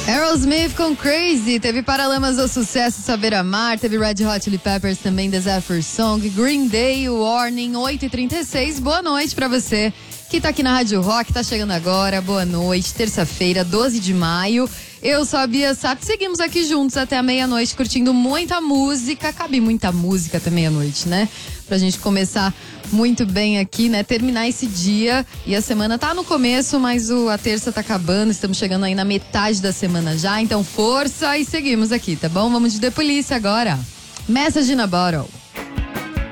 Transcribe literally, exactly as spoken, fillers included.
Aerosmith com Crazy, teve Paralamas do Sucesso, Saber Amar, teve Red Hot Chili Peppers também, The Zephyr Song, Green Day, Warning, oito e trinta e seis. Boa noite pra você que tá aqui na Rádio Rock, tá chegando agora. Boa noite, terça-feira, doze de maio. Eu sou a Bia Sato, seguimos aqui juntos até a meia-noite, curtindo muita música. Cabe muita música até meia-noite, né? Pra gente começar muito bem aqui, né? Terminar esse dia. E a semana tá no começo, mas o, a terça tá acabando. Estamos chegando aí na metade da semana já. Então força e seguimos aqui, tá bom? Vamos de The Police agora. Message in a Bottle.